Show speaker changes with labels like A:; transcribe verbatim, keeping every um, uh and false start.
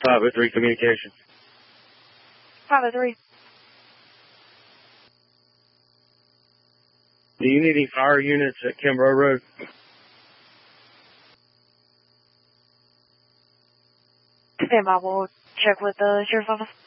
A: five oh three communication.
B: five oh three.
A: Do you need any fire units at Kimbrough Road?
B: Stand by, we'll check with the sheriff's office.